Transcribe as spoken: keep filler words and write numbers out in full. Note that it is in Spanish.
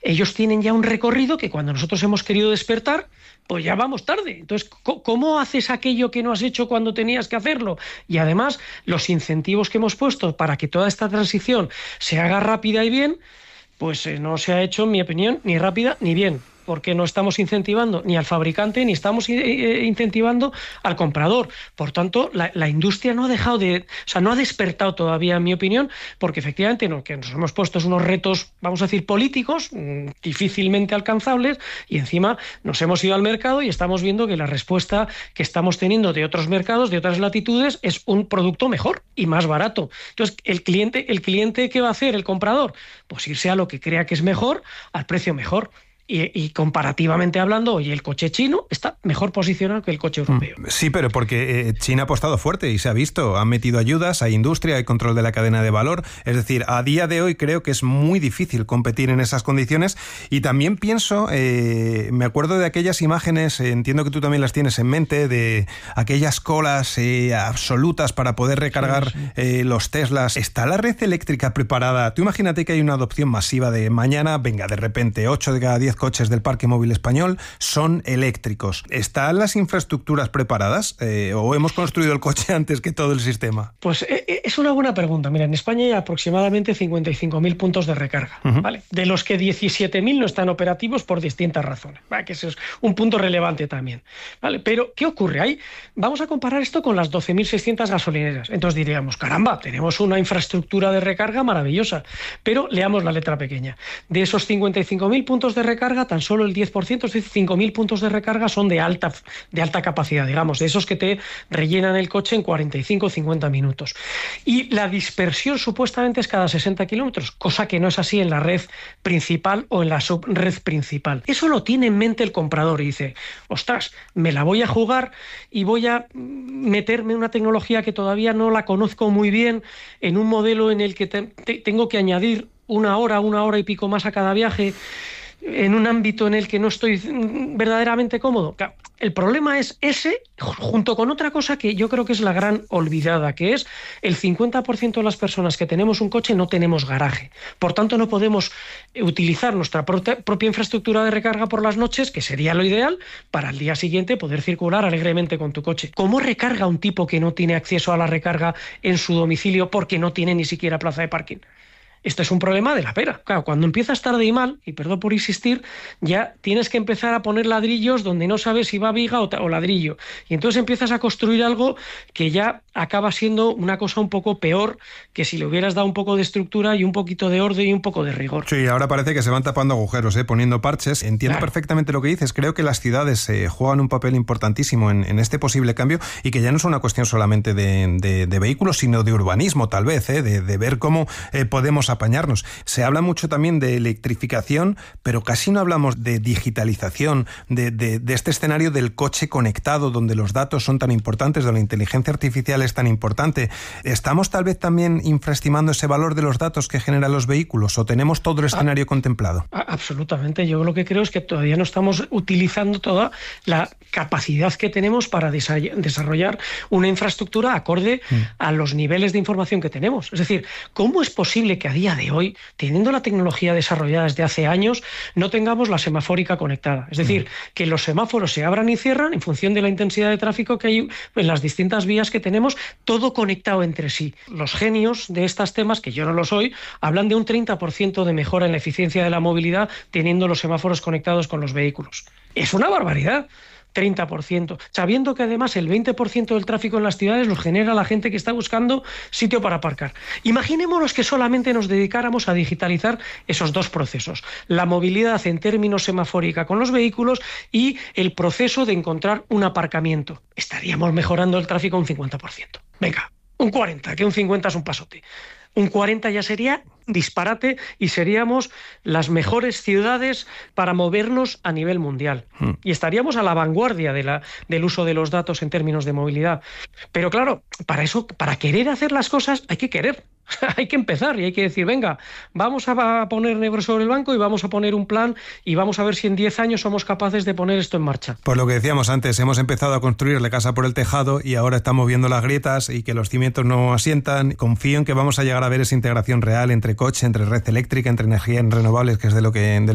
ellos tienen ya un recorrido que cuando nosotros hemos querido despertar, pues ya vamos tarde. Entonces, ¿cómo haces aquello que no has hecho cuando tenías que hacerlo? Y además, los incentivos que hemos puesto para que toda esta transición se haga rápida y bien, pues eh, no se ha hecho, en mi opinión, ni rápida ni bien, porque no estamos incentivando ni al fabricante ni estamos incentivando al comprador. Por tanto, la, la industria no ha dejado de, o sea, no ha despertado todavía, en mi opinión, porque efectivamente no, que nos hemos puesto unos retos, vamos a decir, políticos, mmm, difícilmente alcanzables, y encima nos hemos ido al mercado y estamos viendo que la respuesta que estamos teniendo de otros mercados, de otras latitudes, es un producto mejor y más barato. Entonces, el cliente, el cliente ¿qué va a hacer? El comprador, pues irse a lo que crea que es mejor, al precio mejor. Y, y comparativamente hablando, oye, el coche chino está mejor posicionado que el coche europeo. Sí, pero porque China ha apostado fuerte y se ha visto, han metido ayudas, hay industria, hay control de la cadena de valor. Es decir, a día de hoy creo que es muy difícil competir en esas condiciones. Y también pienso, eh, me acuerdo de aquellas imágenes, eh, entiendo que tú también las tienes en mente, de aquellas colas eh, absolutas para poder recargar sí, sí. Eh, los Teslas. ¿Está la red eléctrica preparada? Tú imagínate que hay una adopción masiva de mañana, venga, de repente, ocho de cada diez coches del parque móvil español son eléctricos. ¿Están las infraestructuras preparadas eh, o hemos construido el coche antes que todo el sistema? Pues eh, es una buena pregunta. Mira, en España hay aproximadamente cincuenta y cinco mil puntos de recarga, uh-huh. ¿vale? De los que diecisiete mil no están operativos por distintas razones, ¿vale? Que eso es un punto relevante también, ¿vale? Pero, ¿qué ocurre? Ahí vamos a comparar esto con las doce mil seiscientas gasolineras. Entonces diríamos, caramba, tenemos una infraestructura de recarga maravillosa, pero leamos la letra pequeña. De esos cincuenta y cinco mil puntos de recarga, tan solo el diez por ciento, es decir, cinco mil puntos de recarga son de alta, de alta capacidad, digamos, de esos que te rellenan el coche en cuarenta y cinco o cincuenta minutos. Y la dispersión supuestamente es cada sesenta kilómetros, cosa que no es así en la red principal o en la subred principal. Eso lo tiene en mente el comprador y dice, ostras, me la voy a jugar y voy a meterme en una tecnología que todavía no la conozco muy bien, en un modelo en el que te, te, tengo que añadir una hora, una hora y pico más a cada viaje, en un ámbito en el que no estoy verdaderamente cómodo. Claro, el problema es ese, junto con otra cosa que yo creo que es la gran olvidada, que es el cincuenta por ciento de las personas que tenemos un coche no tenemos garaje. Por tanto, no podemos utilizar nuestra propia infraestructura de recarga por las noches, que sería lo ideal, para el día siguiente poder circular alegremente con tu coche. ¿Cómo recarga un tipo que no tiene acceso a la recarga en su domicilio porque no tiene ni siquiera plaza de parking? Esto es un problema de la pera. Claro, cuando empiezas tarde y mal, y perdón por insistir, ya tienes que empezar a poner ladrillos donde no sabes si va viga o, o ladrillo. Y entonces empiezas a construir algo que ya acaba siendo una cosa un poco peor que si le hubieras dado un poco de estructura y un poquito de orden y un poco de rigor. Sí, ahora parece que se van tapando agujeros, ¿eh? Poniendo parches. Entiendo claro. perfectamente lo que dices. Creo que las ciudades eh, juegan un papel importantísimo en, en este posible cambio y que ya no es una cuestión solamente de, de, de vehículos, sino de urbanismo, tal vez, ¿eh? de, de ver cómo eh, podemos apañarnos. Se habla mucho también de electrificación, pero casi no hablamos de digitalización, de, de, de este escenario del coche conectado, donde los datos son tan importantes, donde la inteligencia artificial es tan importante. ¿Estamos tal vez también infraestimando ese valor de los datos que generan los vehículos o tenemos todo el escenario ah, contemplado? Absolutamente. Yo lo que creo es que todavía no estamos utilizando toda la capacidad que tenemos para desarrollar una infraestructura acorde mm. a los niveles de información que tenemos. Es decir, ¿cómo es posible que a día de hoy, teniendo la tecnología desarrollada desde hace años, no tengamos la semafórica conectada? Es decir, mm. que los semáforos se abran y cierran en función de la intensidad de tráfico que hay en las distintas vías que tenemos, todo conectado entre sí. Los genios de estos temas, que yo no lo soy, hablan de un treinta por ciento de mejora en la eficiencia de la movilidad teniendo los semáforos conectados con los vehículos. Es una barbaridad. treinta por ciento, sabiendo que además el veinte por ciento del tráfico en las ciudades lo genera la gente que está buscando sitio para aparcar. Imaginémonos que solamente nos dedicáramos a digitalizar esos dos procesos, la movilidad en términos semafórica con los vehículos y el proceso de encontrar un aparcamiento. Estaríamos mejorando el tráfico un cincuenta por ciento. Venga, un cuarenta por ciento, que un cincuenta por ciento es un pasote. Un cuarenta ya sería disparate y seríamos las mejores ciudades para movernos a nivel mundial. Mm. Y estaríamos a la vanguardia de la, del uso de los datos en términos de movilidad. Pero claro, para eso, para querer hacer las cosas hay que querer. Hay que empezar y hay que decir, venga, vamos a poner negro sobre el blanco y vamos a poner un plan y vamos a ver si en diez años somos capaces de poner esto en marcha. Pues lo que decíamos antes, hemos empezado a construir la casa por el tejado y ahora estamos viendo las grietas y que los cimientos no asientan. Confío en que vamos a llegar a ver esa integración real entre coche, entre red eléctrica, entre energías renovables, que es de lo que... De